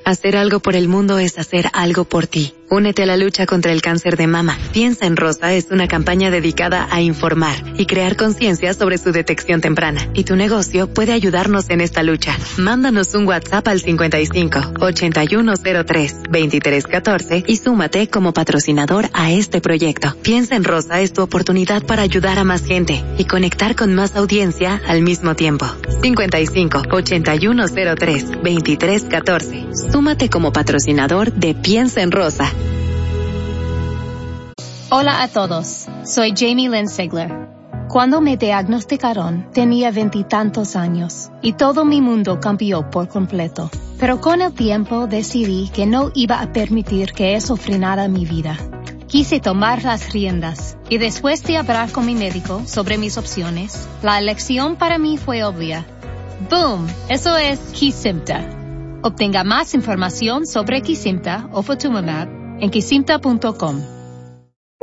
Hacer algo por el mundo es hacer algo por ti. Únete a la lucha contra el cáncer de mama. Piensa en Rosa es una campaña dedicada a informar y crear conciencia sobre su detección temprana. Y tu negocio puede ayudarnos en esta lucha. Mándanos un WhatsApp al 55 8103 2314 y súmate como patrocinador a este proyecto. Piensa en Rosa es tu oportunidad para ayudar a más gente y conectar con más audiencia al mismo tiempo. 55 8103 2314. Súmate como patrocinador de Piensa en Rosa. Hola a todos, soy Jamie Lynn Sigler. Cuando me diagnosticaron, tenía 20 y tantos años y todo mi mundo cambió por completo. Pero con el tiempo decidí que no iba a permitir que eso frenara mi vida. Quise tomar las riendas y después de hablar con mi médico sobre mis opciones, la elección para mí fue obvia. ¡Boom! Eso es Kesimpta. Obtenga más información sobre Kesimpta o Ofatumumab en kesimpta.com.